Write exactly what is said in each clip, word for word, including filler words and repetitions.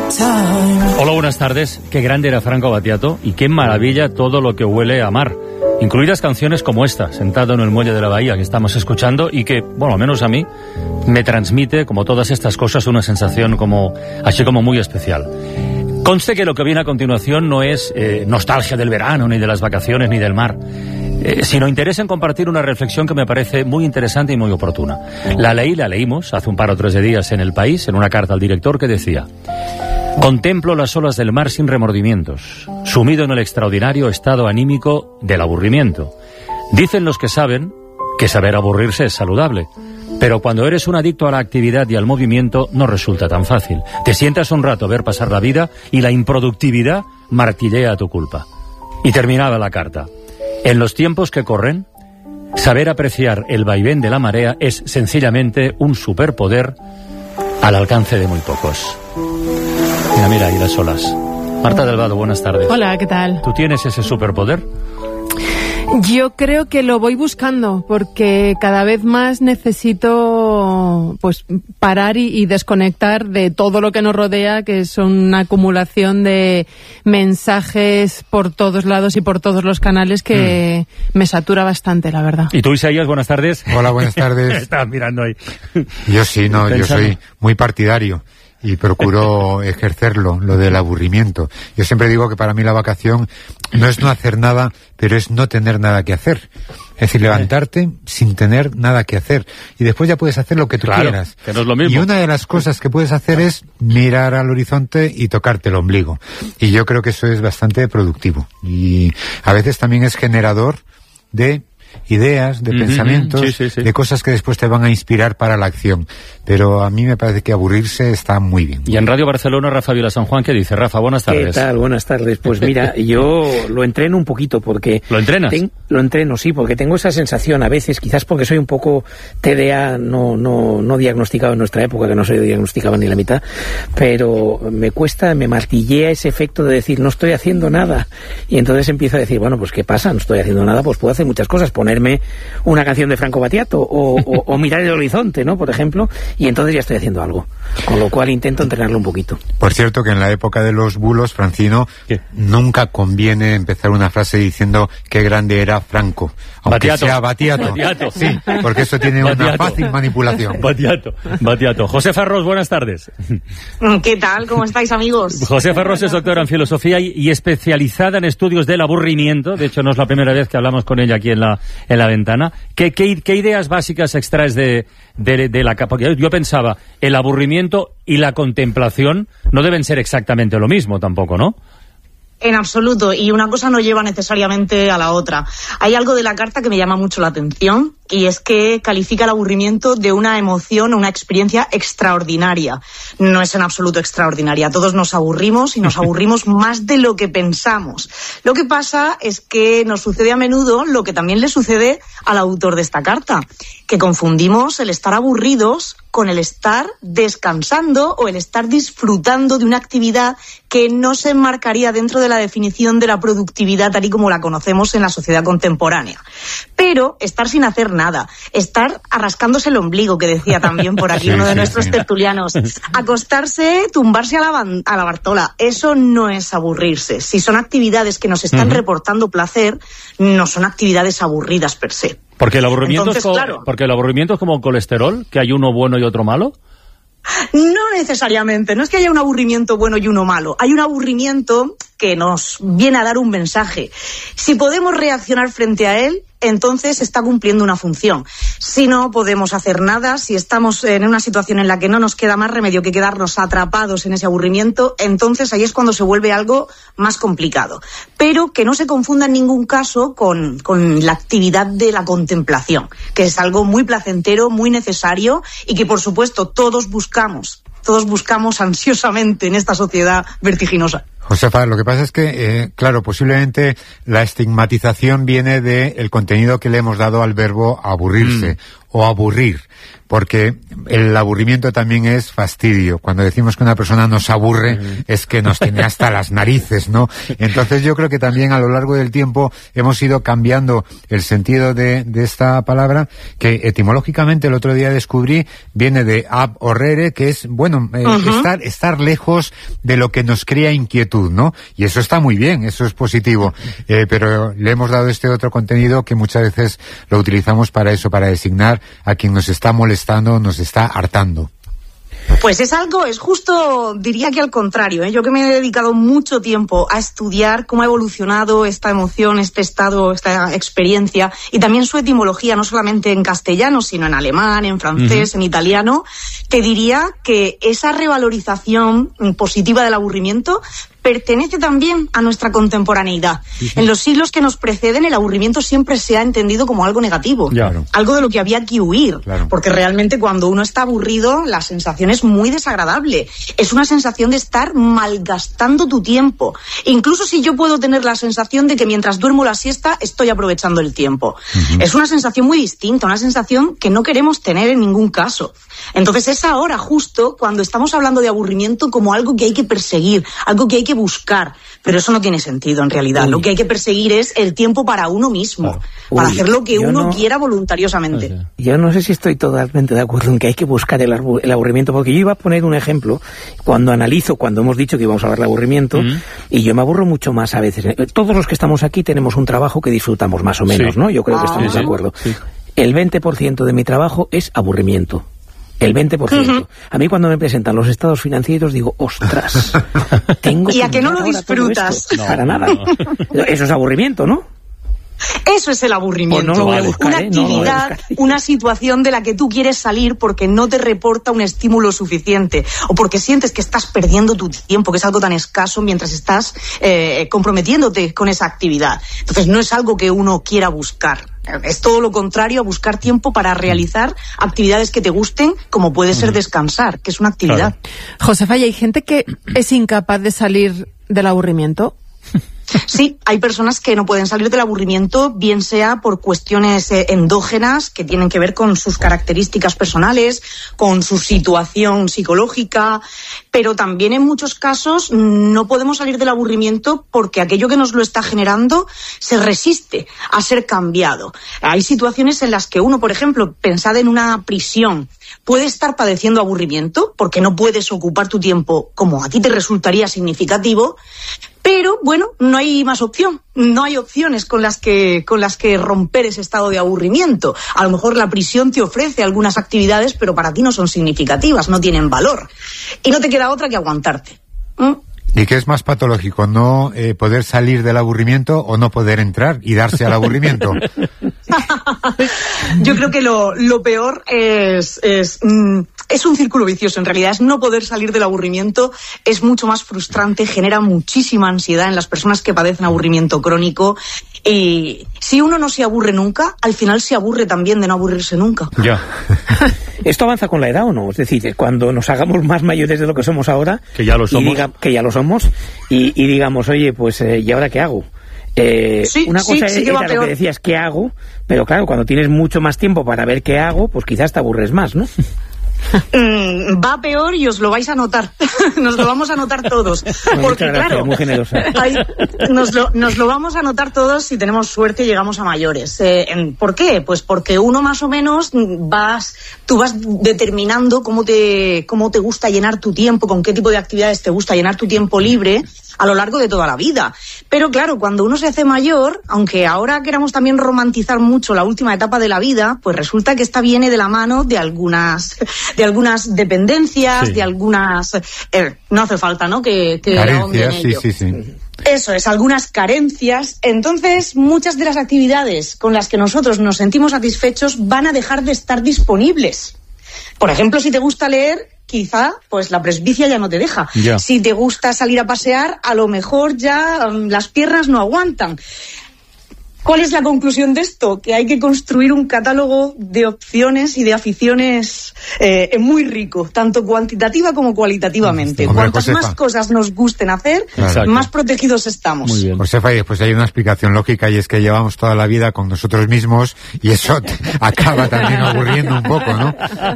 Hola, buenas tardes. Qué grande era Franco Battiato y qué maravilla todo lo que huele a mar. Incluidas canciones como esta, Sentado en el muelle de la bahía, que estamos escuchando y que, bueno, al menos a mí, me transmite, como todas estas cosas, una sensación como, así como muy especial. Conste que lo que viene a continuación no es eh, nostalgia del verano, ni de las vacaciones, ni del mar, eh, sino interés en compartir una reflexión que me parece muy interesante y muy oportuna. La leí, la leímos hace un par o tres de días en El País, en una carta al director que decía: contemplo las olas del mar sin remordimientos, sumido en el extraordinario estado anímico del aburrimiento. Dicen los que saben que saber aburrirse es saludable, pero cuando eres un adicto a la actividad y al movimiento no resulta tan fácil. Te sientas un rato a ver pasar la vida y la improductividad martillea tu culpa. Y terminaba la carta: en los tiempos que corren, saber apreciar el vaivén de la marea es sencillamente un superpoder al alcance de muy pocos. Mira, mira, ahí las olas. Marta Delvado, buenas tardes. Hola, ¿qué tal? ¿Tú tienes ese superpoder? Yo creo que lo voy buscando, porque cada vez más necesito pues parar y, y desconectar de todo lo que nos rodea, que es una acumulación de mensajes por todos lados y por todos los canales que mm. me satura bastante, la verdad. ¿Y tú, Isaías, buenas tardes? Hola, buenas tardes. Estás mirando ahí. Yo sí, no, yo soy muy partidario y procuro ejercerlo, lo del aburrimiento. Yo siempre digo que para mí la vacación no es no hacer nada, pero es no tener nada que hacer. Es decir, levantarte sin tener nada que hacer. Y después ya puedes hacer lo que tú claro, quieras. Que no es lo mismo. Y una de las cosas que puedes hacer es mirar al horizonte y tocarte el ombligo. Y yo creo que eso es bastante productivo. Y a veces también es generador de ideas, de uh-huh, pensamientos, sí, sí, sí. de cosas que después te van a inspirar para la acción. Pero a mí me parece que aburrirse está muy bien. Y en Radio Barcelona, Rafa Vila San Juan, ¿qué dice? Rafa, buenas tardes. ¿Qué tal? Buenas tardes. Pues mira, yo lo entreno un poquito porque... ¿Lo entrenas? Ten, lo entreno, sí, porque tengo esa sensación a veces, quizás porque soy un poco T D A no, no, no diagnosticado en nuestra época, que no se diagnosticaba ni la mitad, pero me cuesta, me martillea ese efecto de decir, no estoy haciendo nada. Y entonces empiezo a decir, bueno, pues ¿qué pasa? No estoy haciendo nada, pues puedo hacer muchas cosas, ponerme una canción de Franco Battiato o, o, o mirar el horizonte, ¿no? Por ejemplo, y entonces ya estoy haciendo algo, con lo cual intento entrenarlo un poquito. Por cierto, que en la época de los bulos, Francino, ¿qué? Nunca conviene empezar una frase diciendo qué grande era Franco, aunque Battiato. sea Battiato. Battiato. Sí, porque eso tiene Battiato. Una fácil manipulación. Battiato, Battiato. José Farros, buenas tardes. ¿Qué tal? ¿Cómo estáis, amigos? José Farros es doctora en filosofía y, y especializada en estudios del aburrimiento. De hecho, no es la primera vez que hablamos con ella aquí en la, en la ventana. ¿Qué, qué, qué ideas básicas extraes de, de, de la capa? Porque yo pensaba, el aburrimiento y la contemplación no deben ser exactamente lo mismo tampoco, ¿no? En absoluto, y una cosa no lleva necesariamente a la otra. Hay algo de la carta que me llama mucho la atención, y es que califica el aburrimiento de una emoción, una experiencia extraordinaria. No es en absoluto extraordinaria. Todos nos aburrimos y nos aburrimos más de lo que pensamos. Lo que pasa es que nos sucede a menudo lo que también le sucede al autor de esta carta, que confundimos el estar aburridos con el estar descansando o el estar disfrutando de una actividad que no se enmarcaría dentro de la definición de la productividad tal y como la conocemos en la sociedad contemporánea. Pero estar sin hacer nada, estar arrascándose el ombligo, que decía también por aquí sí, uno de sí, nuestros sí. tertulianos, acostarse, tumbarse a la, a la Bartola, eso no es aburrirse. Si son actividades que nos están uh-huh. reportando placer, no son actividades aburridas per se. Porque el aburrimiento Entonces, es co- claro, porque el aburrimiento es como el colesterol, que hay uno bueno y otro malo. No necesariamente, no es que haya un aburrimiento bueno y uno malo, hay un aburrimiento que nos viene a dar un mensaje. Si podemos reaccionar frente a él, entonces está cumpliendo una función. Si no podemos hacer nada, si estamos en una situación en la que no nos queda más remedio que quedarnos atrapados en ese aburrimiento, entonces ahí es cuando se vuelve algo más complicado. Pero que no se confunda en ningún caso con, con la actividad de la contemplación, que es algo muy placentero, muy necesario y que por supuesto todos buscamos, todos buscamos ansiosamente en esta sociedad vertiginosa. Josefa, lo que pasa es que, eh, claro, posiblemente la estigmatización viene del contenido que le hemos dado al verbo aburrirse mm. o aburrir. porque el aburrimiento también es fastidio. Cuando decimos que una persona nos aburre, mm. es que nos tiene hasta las narices, ¿no? Entonces yo creo que también a lo largo del tiempo hemos ido cambiando el sentido de, de esta palabra, que etimológicamente el otro día descubrí, viene de ab horrere, que es, bueno, eh, uh-huh. estar, estar lejos de lo que nos crea inquietud, ¿no? Y eso está muy bien, eso es positivo, eh, pero le hemos dado este otro contenido que muchas veces lo utilizamos para eso, para designar a quien nos está molestando, nos está hartando. Pues es algo, es justo, diría que al contrario, ¿eh? Yo que me he dedicado mucho tiempo a estudiar cómo ha evolucionado esta emoción, este estado, esta experiencia, y también su etimología, no solamente en castellano, sino en alemán, en francés, uh-huh. en italiano, te diría que esa revalorización positiva del aburrimiento pertenece también a nuestra contemporaneidad. Sí, sí. En los siglos que nos preceden, el aburrimiento siempre se ha entendido como algo negativo, claro. algo de lo que había que huir, claro. porque realmente cuando uno está aburrido, la sensación es muy desagradable. Es una sensación de estar malgastando tu tiempo. Incluso si yo puedo tener la sensación de que mientras duermo la siesta, estoy aprovechando el tiempo. Uh-huh. Es una sensación muy distinta, una sensación que no queremos tener en ningún caso. Entonces es ahora justo cuando estamos hablando de aburrimiento como algo que hay que perseguir, algo que hay que buscar, pero eso no tiene sentido en realidad. Uy. Lo que hay que perseguir es el tiempo para uno mismo, claro. para Uy, hacer lo que uno no, quiera voluntariosamente. Yo no sé si estoy totalmente de acuerdo en que hay que buscar el, el aburrimiento, porque yo iba a poner un ejemplo, cuando analizo, cuando hemos dicho que íbamos a hablar del aburrimiento, mm. y yo me aburro mucho más a veces. Todos los que estamos aquí tenemos un trabajo que disfrutamos más o menos, sí. ¿no? Yo creo ah. que estamos de acuerdo. Sí. El veinte por ciento de mi trabajo es aburrimiento. El veinte por ciento. Uh-huh. A mí cuando me presentan los estados financieros digo, ostras, tengo ¿y a que no lo disfrutas? No, Para nada. No. Eso es aburrimiento, ¿no? Eso es el aburrimiento. Pues no lo voy a buscar, una ¿eh? no actividad, una situación de la que tú quieres salir porque no te reporta un estímulo suficiente o porque sientes que estás perdiendo tu tiempo, que es algo tan escaso mientras estás eh, comprometiéndote con esa actividad. Entonces no es algo que uno quiera buscar. Es todo lo contrario a buscar tiempo para realizar actividades que te gusten, como puede ser descansar, que es una actividad. Claro. Josefa, ¿y hay gente que es incapaz de salir del aburrimiento? Sí, hay personas que no pueden salir del aburrimiento, bien sea por cuestiones eh, endógenas que tienen que ver con sus características personales, con su situación psicológica, pero también en muchos casos no podemos salir del aburrimiento porque aquello que nos lo está generando se resiste a ser cambiado. Hay situaciones en las que uno, por ejemplo, pensad en una prisión, puede estar padeciendo aburrimiento porque no puedes ocupar tu tiempo como a ti te resultaría significativo, pero bueno, no hay más opción, no hay opciones con las que con las que romper ese estado de aburrimiento. A lo mejor la prisión te ofrece algunas actividades, pero para ti no son significativas, no tienen valor. Y no te queda otra que aguantarte. ¿Mm? ¿Y qué es más patológico? ¿No eh, poder salir del aburrimiento o no poder entrar y darse al aburrimiento? Yo creo que lo, lo peor es, es, mm, es un círculo vicioso, en realidad. Es no poder salir del aburrimiento, es mucho más frustrante, genera muchísima ansiedad en las personas que padecen aburrimiento crónico. Y si uno no se aburre nunca, al final se aburre también de no aburrirse nunca. Ya. ¿Esto avanza con la edad o no? Es decir, cuando nos hagamos más mayores de lo que somos ahora, que ya lo somos, y diga, que ya lo somos, y, y digamos, oye, pues, eh, ¿y ahora qué hago? Eh, sí, una cosa sí, sí era que lo que decías, ¿qué hago? Pero claro, cuando tienes mucho más tiempo para ver qué hago, pues quizás te aburres más, ¿no? Mm, va peor y os lo vais a notar. Nos lo vamos a notar todos. Porque gracias, claro, muy generosa. Hay, nos, lo, nos lo vamos a notar todos si tenemos suerte y llegamos a mayores. Eh, ¿Por qué? Pues porque uno más o menos vas, tú vas determinando cómo te, cómo te gusta llenar tu tiempo, con qué tipo de actividades te gusta llenar tu tiempo libre a lo largo de toda la vida. Pero claro, cuando uno se hace mayor, aunque ahora queramos también romantizar mucho la última etapa de la vida, pues resulta que esta viene de la mano de algunas de algunas dependencias, sí. de algunas... Eh, no hace falta, ¿no?, que, que carencias, sí, sí, sí. Eso es, algunas carencias. Entonces, muchas de las actividades con las que nosotros nos sentimos satisfechos van a dejar de estar disponibles. Por ejemplo, si te gusta leer, quizá pues la presbicia ya no te deja. Ya. Si te gusta salir a pasear, a lo mejor ya um, las piernas no aguantan. ¿Cuál es la conclusión de esto? Que hay que construir un catálogo de opciones y de aficiones eh, muy rico, tanto cuantitativa como cualitativamente. Hombre, Cuantas Josefa. más cosas nos gusten hacer, Exacto. más protegidos estamos. Muy bien. Josefa, y después hay una explicación lógica, y es que llevamos toda la vida con nosotros mismos y eso te acaba también aburriendo un poco, ¿no?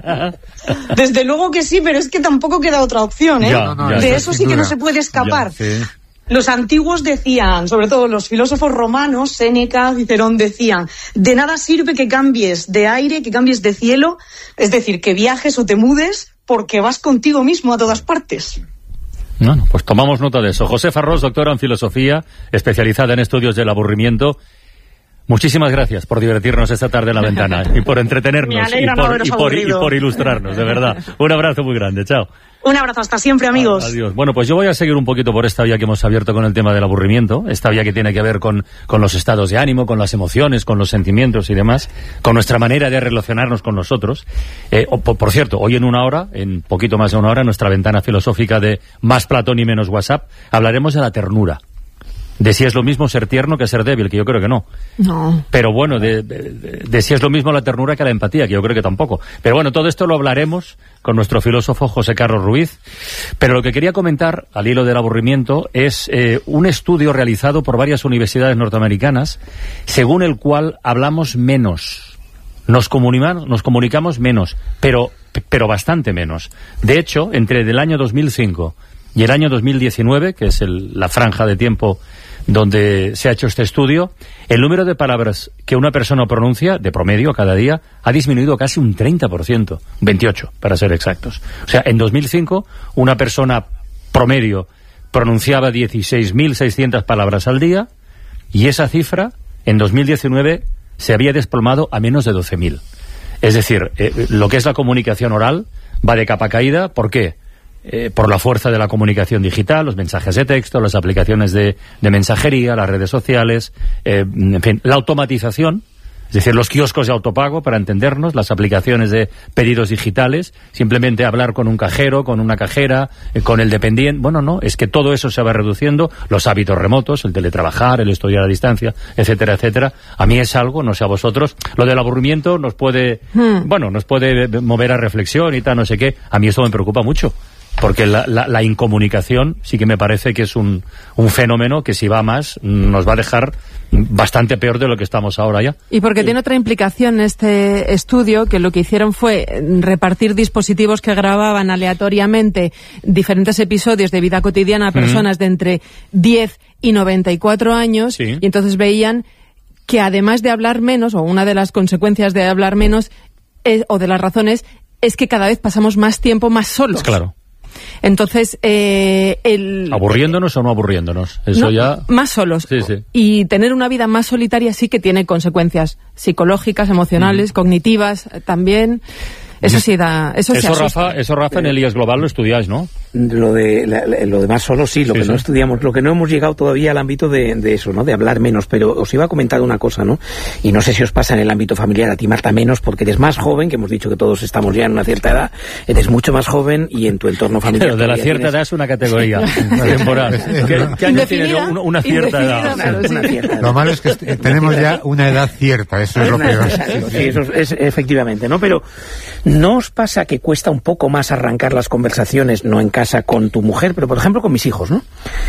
Desde luego que sí, pero es que tampoco queda otra opción, ¿eh? Ya, no, no, de ya, eso sin sí que duda. no se puede escapar. Ya, sí. Los antiguos decían, sobre todo los filósofos romanos, Séneca, Cicerón, decían, de nada sirve que cambies de aire, que cambies de cielo, es decir, que viajes o te mudes, porque vas contigo mismo a todas partes. Bueno, pues tomamos nota de eso. Josefa Ros, doctora en filosofía, especializada en estudios del aburrimiento. Muchísimas gracias por divertirnos esta tarde en La Ventana y por entretenernos Me y alegra no por, haberos y, por, y aburrido. por ilustrarnos, de verdad. Un abrazo muy grande, chao. Un abrazo, hasta siempre, amigos. Adiós. Bueno, pues yo voy a seguir un poquito por esta vía que hemos abierto con el tema del aburrimiento, esta vía que tiene que ver con, con los estados de ánimo, con las emociones, con los sentimientos y demás, con nuestra manera de relacionarnos con nosotros. Eh, o, por, por cierto, hoy en una hora, en poquito más de una hora, en nuestra ventana filosófica de Más Platón y Menos WhatsApp, hablaremos de la ternura. De si es lo mismo ser tierno que ser débil, que yo creo que no. No. Pero bueno, de, de, de si es lo mismo la ternura que la empatía, que yo creo que tampoco. Pero bueno, todo esto lo hablaremos con nuestro filósofo José Carlos Ruiz. Pero lo que quería comentar, al hilo del aburrimiento, es eh, un estudio realizado por varias universidades norteamericanas, según el cual hablamos menos. Nos comunicamos, nos comunicamos menos, pero, pero bastante menos. De hecho, entre el año dos mil cinco y el año dos mil diecinueve, que es el, la franja de tiempo donde se ha hecho este estudio, el número de palabras que una persona pronuncia, de promedio, cada día, ha disminuido casi un treinta por ciento, veintiocho para ser exactos. O sea, en dos mil cinco, una persona promedio pronunciaba dieciséis mil seiscientas palabras al día, y esa cifra, en dos mil diecinueve, se había desplomado a menos de doce mil. Es decir, eh, lo que es la comunicación oral va de capa caída. ¿Por qué? Eh, por la fuerza de la comunicación digital, los mensajes de texto, las aplicaciones de, de mensajería, las redes sociales, eh, en fin, la automatización, es decir, los kioscos de autopago, para entendernos, las aplicaciones de pedidos digitales, simplemente hablar con un cajero, con una cajera, eh, con el dependiente. Bueno, no, es que todo eso se va reduciendo, los hábitos remotos, el teletrabajar, el estudiar a distancia, etcétera, etcétera. A mí es algo, no sé a vosotros, lo del aburrimiento nos puede, hmm. bueno, nos puede mover a reflexión y tal, no sé qué. A mí esto me preocupa mucho. Porque la, la, la incomunicación sí que me parece que es un, un fenómeno que, si va más, nos va a dejar bastante peor de lo que estamos ahora ya. Y porque tiene otra implicación este estudio, que lo que hicieron fue repartir dispositivos que grababan aleatoriamente diferentes episodios de vida cotidiana a personas mm. de entre diez y noventa y cuatro años, sí. Y entonces veían que, además de hablar menos, o una de las consecuencias de hablar menos, es, o de las razones, es que cada vez pasamos más tiempo más solos. Claro. Entonces, eh, el... ¿Aburriéndonos o no aburriéndonos? Eso no, ya... Más solos. Sí, sí. Y tener una vida más solitaria sí que tiene consecuencias psicológicas, emocionales, mm. cognitivas también. Eso sí da... Eso, eso, se Rafa, eso, Rafa, en el I E S Global lo estudiáis, ¿no? Lo de la, lo de más solo sí, lo sí, que sí. no estudiamos, lo que no hemos llegado todavía al ámbito de, de eso, ¿no? De hablar menos, pero os iba a comentar una cosa, ¿no? Y no sé si os pasa en el ámbito familiar, a ti, Marta, menos, porque eres más joven, que hemos dicho que todos estamos ya en una cierta edad, eres mucho más joven y en tu entorno familiar... Pero de la cierta tienes... edad es una categoría temporal. ¿Qué, qué año tiene yo? Una, una cierta edad. Una, una cierta edad. Lo malo es que tenemos ya una edad cierta, eso es lo peor. Sí, eso es efectivamente, ¿no? Pero ¿no os pasa que cuesta un poco más arrancar las conversaciones, no en casa con tu mujer, pero por ejemplo con mis hijos, ¿no?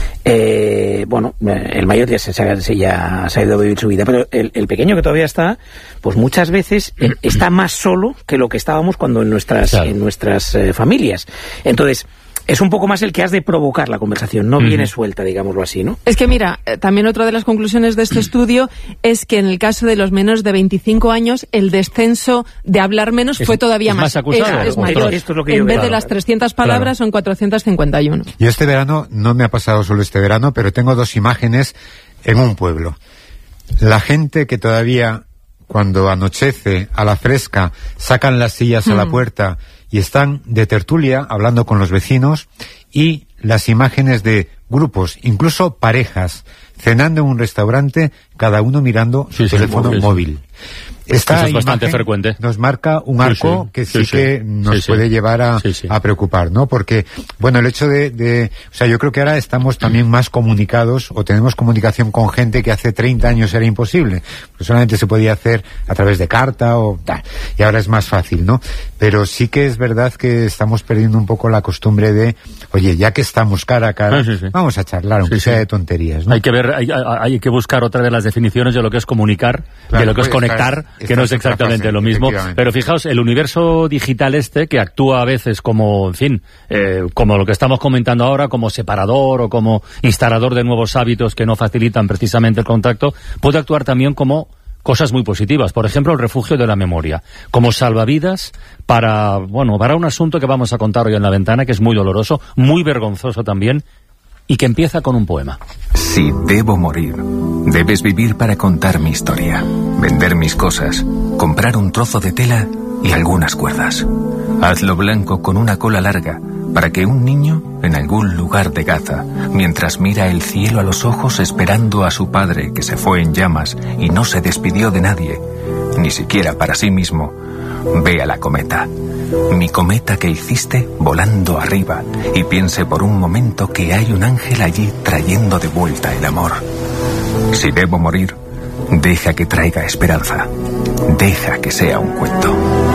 Eh, bueno, el mayor ya se, se, ya se ha ido a vivir su vida, pero el, el pequeño, que todavía está, pues muchas veces eh, está más solo que lo que estábamos cuando en nuestras, claro. en nuestras eh, familias. Entonces, es un poco más el que has de provocar la conversación, no mm. viene suelta, digámoslo así, ¿no? Es que mira, también otra de las conclusiones de este estudio es que en el caso de los menores de veinticinco años, el descenso de hablar menos es, fue todavía es más, más acusado. Es, es mayor. Esto es lo que en vez veo. de las trescientas palabras, claro. son cuatrocientas cincuenta y uno. Y este verano, no me ha pasado solo este verano, pero tengo dos imágenes en un pueblo. La gente que todavía, cuando anochece a la fresca, sacan las sillas mm. a la puerta y están de tertulia hablando con los vecinos, y las imágenes de grupos, incluso parejas, cenando en un restaurante, cada uno mirando su sí, teléfono sí, móvil. móvil. Esta Eso es bastante imagen frecuente. Nos marca un arco sí, sí, que sí, sí, que sí, nos sí, puede sí. llevar a, sí, sí. a preocupar, ¿no? Porque, bueno, el hecho de, de, o sea, yo creo que ahora estamos también más comunicados o tenemos comunicación con gente que hace treinta años era imposible. Pues solamente se podía hacer a través de carta o tal. Y ahora es más fácil, ¿no? Pero sí que es verdad que estamos perdiendo un poco la costumbre de, oye, ya que estamos cara a cara, sí, sí, sí. vamos a charlar, aunque Sí, sea sí. de tonterías, ¿no? Hay que ver, hay, hay que buscar otra de las definiciones de lo que es comunicar, Claro, de lo que es pues, conectar, esta- que no es esta es otra exactamente frase, lo mismo. efectivamente. Pero fijaos, el universo digital este, que actúa a veces como, en fin, eh, como lo que estamos comentando ahora, como separador o como instalador de nuevos hábitos que no facilitan precisamente el contacto, puede actuar también como cosas muy positivas. Por ejemplo, el refugio de la memoria, como salvavidas para, bueno, para un asunto que vamos a contar hoy en La Ventana, que es muy doloroso, muy vergonzoso también, y que empieza con un poema. Si debo morir, debes vivir para contar mi historia, vender mis cosas, comprar un trozo de tela y algunas cuerdas. Hazlo blanco con una cola larga, para que un niño, en algún lugar de Gaza, mientras mira el cielo a los ojos esperando a su padre que se fue en llamas y no se despidió de nadie, ni siquiera para sí mismo, vea la cometa. Mi cometa que hiciste volando arriba y piense por un momento que hay un ángel allí trayendo de vuelta el amor. Si debo morir, deja que traiga esperanza. Deja que sea un cuento.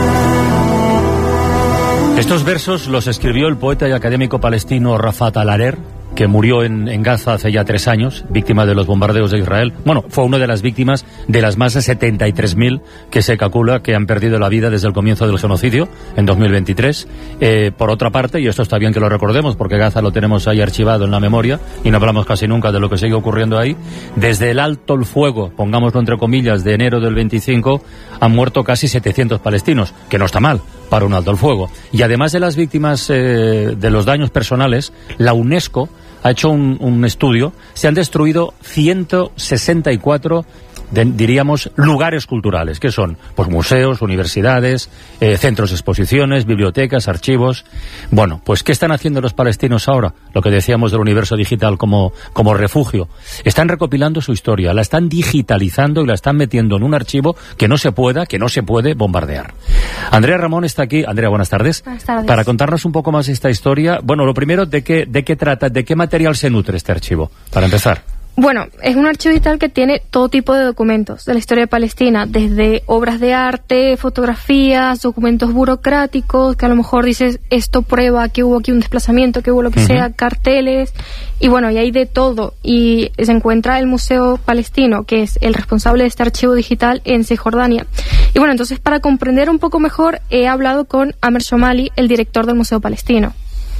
Estos versos los escribió el poeta y académico palestino Rafat Al-Harer, que murió en, en Gaza hace ya tres años, víctima de los bombardeos de Israel. Bueno, fue una de las víctimas de las más de setenta y tres mil que se calcula que han perdido la vida desde el comienzo del genocidio, en dos mil veintitrés. Eh, por otra parte, y esto está bien que lo recordemos, porque Gaza lo tenemos ahí archivado en la memoria, y no hablamos casi nunca de lo que sigue ocurriendo ahí, desde el alto el fuego, pongámoslo entre comillas, de enero del veinticinco, han muerto casi setecientos palestinos, que no está mal para un alto el fuego. Y además de las víctimas eh, de los daños personales, la UNESCO ha hecho un, un estudio, se han destruido ciento sesenta y cuatro, de, diríamos, lugares culturales, que son pues museos, universidades, eh, centros de exposiciones, bibliotecas, archivos. Bueno, pues ¿qué están haciendo los palestinos ahora? Lo que decíamos del universo digital como, como refugio. Están recopilando su historia, la están digitalizando y la están metiendo en un archivo que no se pueda, que no se puede bombardear. Andrea Ramón está aquí. Andrea, buenas tardes. Buenas tardes. Para contarnos un poco más esta historia, bueno, lo primero, ¿de qué, de qué trata, de qué material se nutre este archivo? Para empezar. Bueno, es un archivo digital que tiene todo tipo de documentos de la historia de Palestina, desde obras de arte, fotografías, documentos burocráticos, que a lo mejor dices, esto prueba que hubo aquí un desplazamiento, que hubo lo que uh-huh. sea, carteles, y bueno, y hay de todo. Y se encuentra el Museo Palestino, que es el responsable de este archivo digital en Cisjordania. Y bueno, entonces para comprender un poco mejor, he hablado con Amer Shomali, el director del Museo Palestino.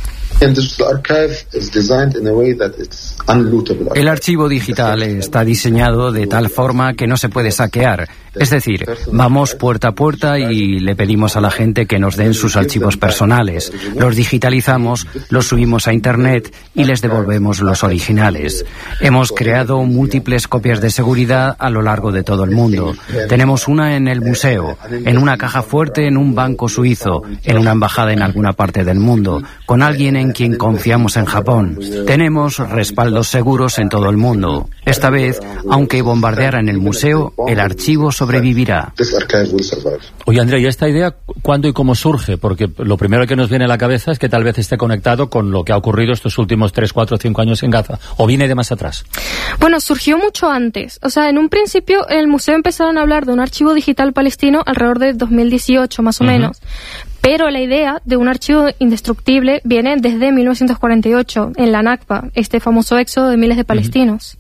El archivo digital está diseñado de tal forma que no se puede saquear. Es decir, vamos puerta a puerta y le pedimos a la gente que nos den sus archivos personales. Los digitalizamos, los subimos a Internet y les devolvemos los originales. Hemos creado múltiples copias de seguridad a lo largo de todo el mundo. Tenemos una en el museo, en una caja fuerte en un banco suizo, en una embajada en alguna parte del mundo, con alguien en quien confiamos en Japón. Tenemos respaldos seguros en todo el mundo. Esta vez, aunque bombardearan el museo, el archivo sobrevivirá. Oye, Andrea, ¿y esta idea cuándo y cómo surge? Porque lo primero que nos viene a la cabeza es que tal vez esté conectado con lo que ha ocurrido estos últimos tres, cuatro, cinco años en Gaza. ¿O viene de más atrás? Bueno, surgió mucho antes. O sea, en un principio en el museo empezaron a hablar de un archivo digital palestino alrededor de dos mil dieciocho, más o uh-huh. menos. Pero la idea de un archivo indestructible viene desde mil novecientos cuarenta y ocho, en la Nakba, este famoso éxodo de miles de palestinos.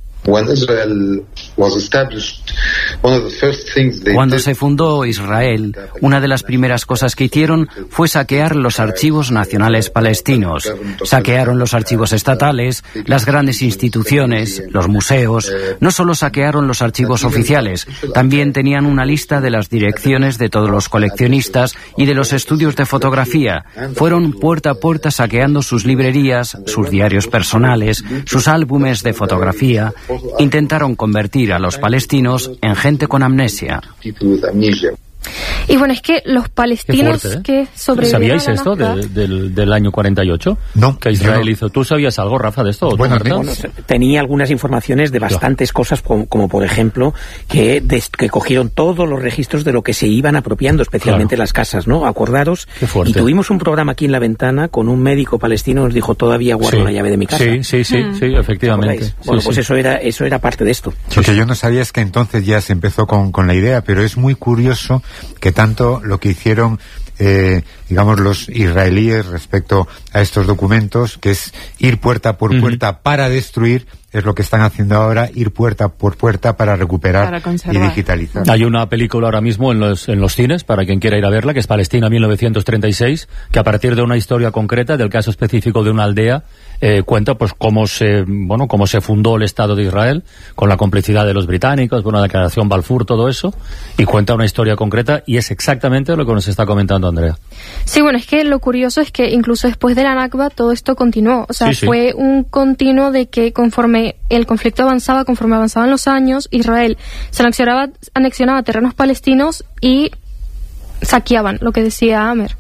Cuando se fundó Israel, una de las primeras cosas que hicieron fue saquear los archivos nacionales palestinos. Saquearon los archivos estatales, las grandes instituciones, los museos. No solo saquearon los archivos oficiales, también tenían una lista de las direcciones de todos los coleccionistas y de los estudios de fotografía. Fueron puerta a puerta saqueando sus librerías, sus diarios personales, sus álbumes de fotografía. Intentaron convertir a los palestinos en gente con amnesia. Y bueno, es que los palestinos fuerte, ¿eh? que sobrevivieron ¿Sabíais a la esto Nakba, de, del, del año cuarenta y ocho? No. Que Israel no. hizo. ¿Tú sabías algo, Rafa, de esto? ¿O Bueno, Marta? Bueno, tenía algunas informaciones de bastantes cosas, como, como por ejemplo, que, des, que cogieron todos los registros de lo que se iban apropiando, especialmente Claro. las casas, ¿no? Acordaros. Qué fuerte. Y tuvimos un programa aquí en La Ventana con un médico palestino, nos dijo, todavía guardo Sí. la llave de mi casa. Sí, sí, sí, Mm. sí, efectivamente. ¿Acordáis? Sí, Bueno, sí. pues eso era eso era parte de esto. Lo que yo no sabía es que entonces ya se empezó con, con la idea, pero es muy curioso que tanto lo que hicieron, eh, digamos, los israelíes respecto a estos documentos, que es ir puerta por Ujú. puerta para destruir, es lo que están haciendo ahora, ir puerta por puerta para recuperar Para y conservar. digitalizar. Hay una película ahora mismo en los, en los cines, para quien quiera ir a verla, que es Palestina mil novecientos treinta y seis, que a partir de una historia concreta, del caso específico de una aldea, eh, cuenta pues cómo se, bueno, cómo se fundó el Estado de Israel, con la complicidad de los británicos, bueno, la declaración Balfour, todo eso, y cuenta una historia concreta, y es exactamente lo que nos está comentando Andrea. Sí, bueno, es que lo curioso es que incluso después de la Nakba todo esto continuó. O sea, Sí, sí. fue un continuo de que conforme el conflicto avanzaba, conforme avanzaban los años, Israel se anexionaba, anexionaba terrenos palestinos y saqueaban, lo que decía Amer.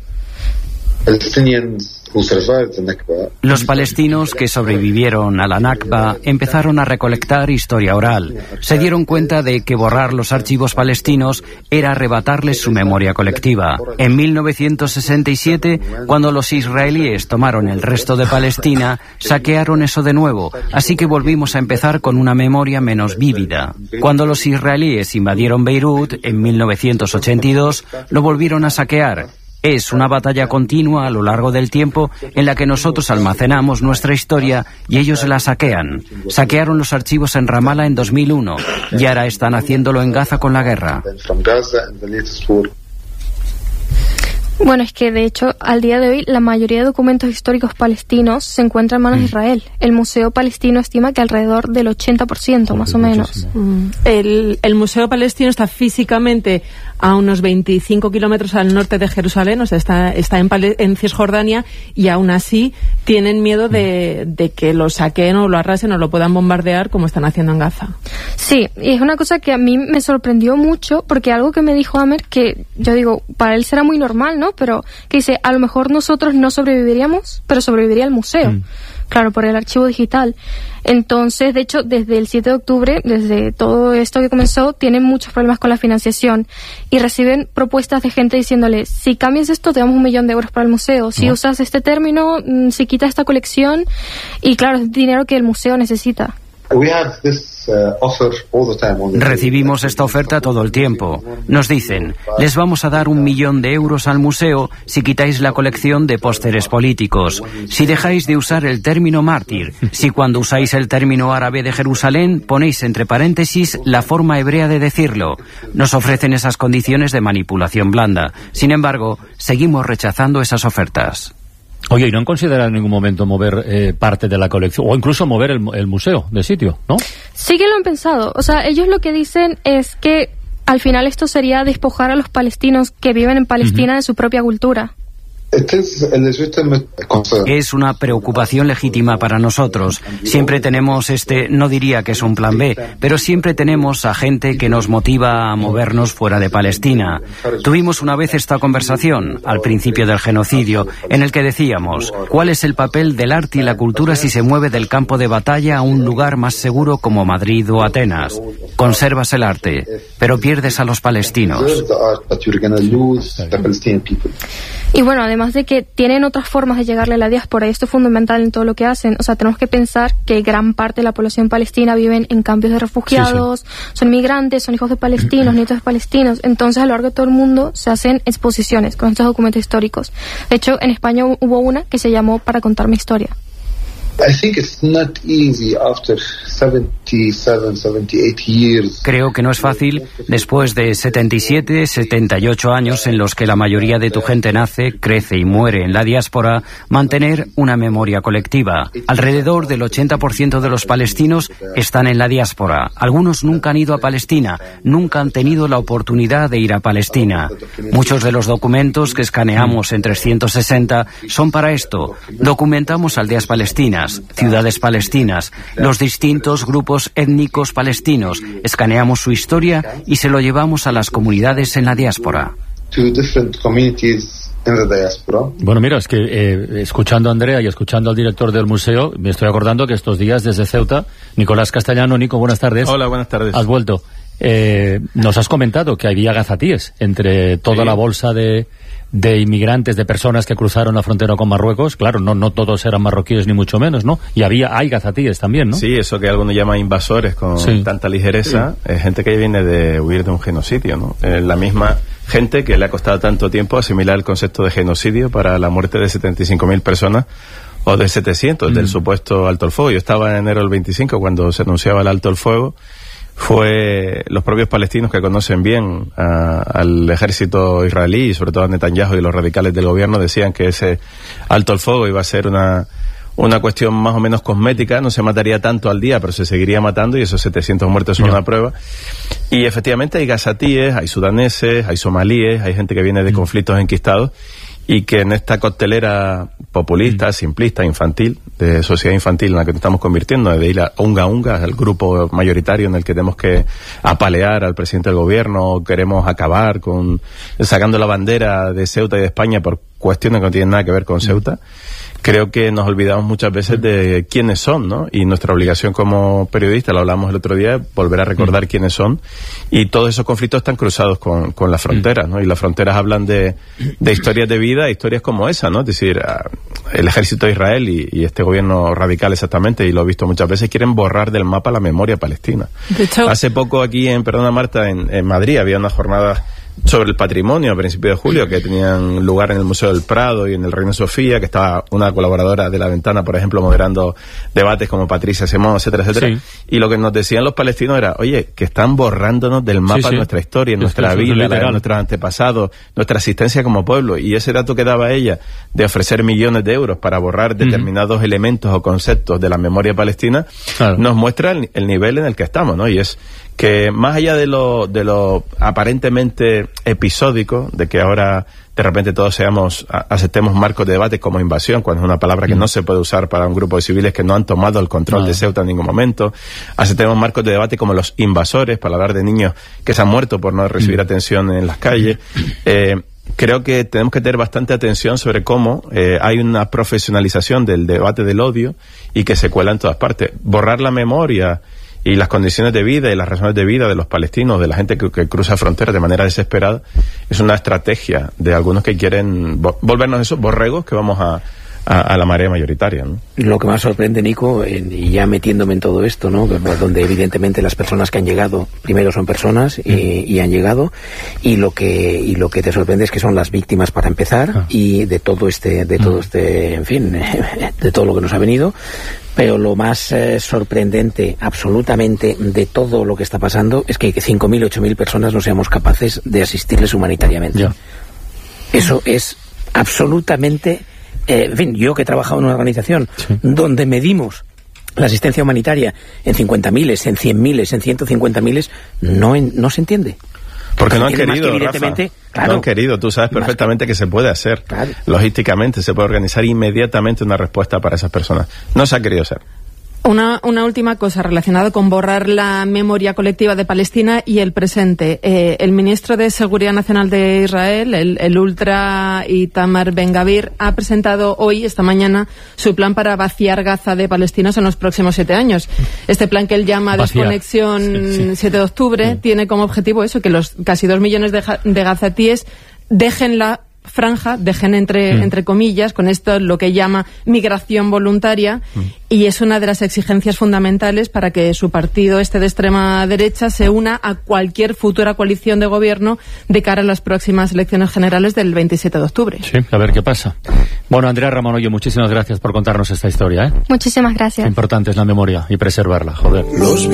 Los palestinos que sobrevivieron a la Nakba empezaron a recolectar historia oral. Se dieron cuenta de que borrar los archivos palestinos era arrebatarles su memoria colectiva. En mil novecientos sesenta y siete, cuando los israelíes tomaron el resto de Palestina, saquearon eso de nuevo, así que volvimos a empezar con una memoria menos vívida. Cuando los israelíes invadieron Beirut en mil novecientos ochenta y dos, lo volvieron a saquear. Es una batalla continua a lo largo del tiempo en la que nosotros almacenamos nuestra historia y ellos la saquean. Saquearon los archivos en Ramallah en dos mil uno y ahora están haciéndolo en Gaza con la guerra. Bueno, es que de hecho, al día de hoy, la mayoría de documentos históricos palestinos se encuentran en manos de Israel. El Museo Palestino estima que alrededor del ochenta por ciento, más o menos. Mm. El, el Museo Palestino está físicamente a unos veinticinco kilómetros al norte de Jerusalén, o sea, está, está en, Pale- en Cisjordania, y aún así tienen miedo de, de que lo saquen o lo arrasen o lo puedan bombardear como están haciendo en Gaza. Sí, y es una cosa que a mí me sorprendió mucho, porque algo que me dijo Amer, que yo digo, para él será muy normal, ¿no? Pero que dice, a lo mejor nosotros no sobreviviríamos, pero sobreviviría el museo. Mm. Claro, por el archivo digital. Entonces, de hecho, desde el siete de octubre, desde todo esto que comenzó, tienen muchos problemas con la financiación y reciben propuestas de gente diciéndole, si cambias esto, te damos un millón de euros para el museo. Si no. usas este término, si quitas esta colección, y claro, es dinero que el museo necesita. Recibimos esta oferta todo el tiempo. Nos dicen, les vamos a dar un millón de euros al museo si quitáis la colección de pósteres políticos, si dejáis de usar el término mártir, si cuando usáis el término árabe de Jerusalén ponéis entre paréntesis la forma hebrea de decirlo. Nos ofrecen esas condiciones de manipulación blanda. Sin embargo, seguimos rechazando esas ofertas. Oye, ¿y no han considerado en ningún momento mover eh, parte de la colección? O incluso mover el, el museo de sitio, ¿no? Sí que lo han pensado. O sea, ellos lo que dicen es que al final esto sería despojar a los palestinos que viven en Palestina uh-huh. de su propia cultura. Es una preocupación legítima para nosotros. Siempre tenemos este, no diría que es un plan B, pero siempre tenemos a gente que nos motiva a movernos fuera de Palestina. Tuvimos una vez esta conversación, al principio del genocidio, en el que decíamos, ¿cuál es el papel del arte y la cultura si se mueve del campo de batalla a un lugar más seguro como Madrid o Atenas? Conservas el arte, pero pierdes a los palestinos. Y bueno, además de que tienen otras formas de llegarle a la diáspora, y esto es fundamental en todo lo que hacen, o sea, tenemos que pensar que gran parte de la población palestina viven en campos de refugiados, sí, sí. son migrantes, son hijos de palestinos, nietos de palestinos, entonces a lo largo de todo el mundo se hacen exposiciones con estos documentos históricos. De hecho, en España hubo una que se llamó Para contar mi historia. Creo que no es fácil, después de setenta y siete, setenta y ocho años en los que la mayoría de tu gente nace, crece y muere en la diáspora, mantener una memoria colectiva. Alrededor del ochenta por ciento de los palestinos están en la diáspora. Algunos nunca han ido a Palestina, nunca han tenido la oportunidad de ir a Palestina. Muchos de los documentos que escaneamos en trescientos sesenta son para esto. Documentamos aldeas palestinas. palestinas, ciudades palestinas, los distintos grupos étnicos palestinos. Escaneamos su historia y se lo llevamos a las comunidades en la diáspora. Bueno, mira, es que eh, escuchando a Andrea y escuchando al director del museo, me estoy acordando que estos días desde Ceuta, Nicolás Castellano, Nico, buenas tardes. Hola, buenas tardes. Has vuelto. Eh, nos has comentado que había gazatíes entre toda sí. la bolsa de, de inmigrantes, de personas que cruzaron la frontera con Marruecos. Claro, no no todos eran marroquíes ni mucho menos, ¿no? Y había hay gazatíes también, ¿no? Sí, eso que algunos llaman invasores con sí. tanta ligereza, sí. es gente que viene de huir de un genocidio, ¿no? Eh, la misma gente que le ha costado tanto tiempo asimilar el concepto de genocidio para la muerte de setenta y cinco mil personas o de setecientos mm. del supuesto alto el fuego. Yo estaba en enero del veinticinco cuando se anunciaba el alto el fuego. Fue los propios palestinos que conocen bien a, al ejército israelí y sobre todo a Netanyahu y los radicales del gobierno decían que ese alto el fuego iba a ser una una cuestión más o menos cosmética, no se mataría tanto al día, pero se seguiría matando y esos setecientos muertos son no. una prueba. Y efectivamente hay gazatíes, hay sudaneses, hay somalíes, hay gente que viene de mm. conflictos enquistados y que en esta coctelera populista, mm. simplista, infantil, de sociedad infantil en la que nos estamos convirtiendo, de ir a unga unga, el grupo mayoritario en el que tenemos que apalear al presidente del gobierno, queremos acabar con sacando la bandera de Ceuta y de España por cuestiones que no tienen nada que ver con Ceuta. Creo que nos olvidamos muchas veces de quiénes son, ¿no? Y nuestra obligación como periodistas, lo hablamos el otro día, es volver a recordar mm. quiénes son. Y todos esos conflictos están cruzados con, con las fronteras, ¿no? Y las fronteras hablan de, de historias de vida, historias como esa, ¿no? Es decir, el ejército de Israel y, y este gobierno radical exactamente, y lo he visto muchas veces, quieren borrar del mapa la memoria palestina. De hecho, hace poco aquí en, perdona Marta, en, en Madrid había una jornada sobre el patrimonio a principios de julio que tenían lugar en el Museo del Prado y en el Reina Sofía, que estaba una colaboradora de La Ventana, por ejemplo, moderando debates como Patricia Simón, etcétera, etcétera. Sí. Y lo que nos decían los palestinos era, oye, que están borrándonos del mapa sí, sí. nuestra historia, es nuestra vida, la de nuestros antepasados, nuestra existencia como pueblo. Y ese dato que daba ella de ofrecer millones de euros para borrar determinados uh-huh. elementos o conceptos de la memoria palestina, claro. nos muestra el, el nivel en el que estamos, ¿no? Y es que más allá de lo, de lo aparentemente episódico, de que ahora de repente todos seamos, aceptemos marcos de debate como invasión, cuando es una palabra que mm. no se puede usar para un grupo de civiles que no han tomado el control no. de Ceuta en ningún momento, aceptemos marcos de debate como los invasores, para hablar de niños que se han muerto por no recibir mm. atención en las calles. Eh, creo que tenemos que tener bastante atención sobre cómo eh, hay una profesionalización del debate del odio y que se cuela en todas partes. Borrar la memoria y las condiciones de vida y las razones de vida de los palestinos, de la gente que, que cruza fronteras de manera desesperada, es una estrategia de algunos que quieren vo- volvernos esos borregos que vamos a, a, a la marea mayoritaria, ¿no? Lo que más sorprende, Nico, en, y ya metiéndome en todo esto, ¿no? Donde evidentemente las personas que han llegado primero son personas y, y han llegado, y lo que y lo que te sorprende es que son las víctimas para empezar ah. y de todo este de todo este en fin de todo lo que nos ha venido. Pero lo más eh, sorprendente absolutamente de todo lo que está pasando es que cinco mil, ocho mil personas no seamos capaces de asistirles humanitariamente. Yeah. Eso es absolutamente... Eh, en fin, yo que he trabajado en una organización sí. donde medimos la asistencia humanitaria en cincuenta miles, en cien miles, en ciento cincuenta miles, no, en, no se entiende. Porque no han querido, que evidentemente, Rafa, claro, no han querido. Tú sabes perfectamente que... que se puede hacer. Claro. Logísticamente se puede organizar inmediatamente una respuesta para esas personas. No se ha querido hacer. Una, una última cosa relacionada con borrar la memoria colectiva de Palestina y el presente. Eh, el ministro de Seguridad Nacional de Israel, el, el ultra Itamar Ben-Gavir, ha presentado hoy, esta mañana, su plan para vaciar Gaza de palestinos en los próximos siete años. Este plan, que él llama Vaciar. Desconexión sí, sí. siete de octubre, sí. tiene como objetivo eso, que los casi dos millones de, de gazatíes dejen la franja, dejen entre, mm. entre comillas, con esto lo que llama migración voluntaria, mm. y es una de las exigencias fundamentales para que su partido, este de extrema derecha, se una a cualquier futura coalición de gobierno de cara a las próximas elecciones generales del veintisiete de octubre. Sí, a ver qué pasa. Bueno, Andrea Ramón, oye, muchísimas gracias por contarnos esta historia, ¿eh? Muchísimas gracias. Lo importante es la memoria y preservarla, joder. Los